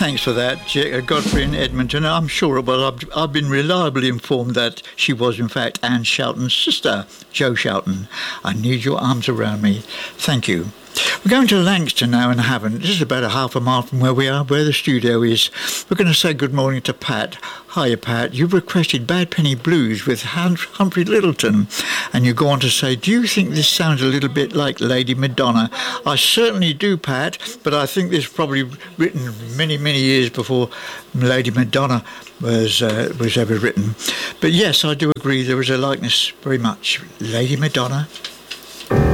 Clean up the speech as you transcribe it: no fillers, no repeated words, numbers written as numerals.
thanks for that, Godfrey in Edmonton. I'm sure it was. I've been reliably informed that she was, in fact, Anne Shelton's sister, Jo Shelton. I need your arms around me. Thank you. We're going to Langston now in Havant. This is about a half a mile from where we are, where the studio is. We're going to say good morning to Pat. Hiya, Pat. You've requested Bad Penny Blues with Humphrey Lyttelton. And you go on to say, do you think this sounds a little bit like Lady Madonna? I certainly do, Pat, but I think this was probably written many, many years before Lady Madonna was ever written. But yes, I do agree there was a likeness very much. Lady Madonna.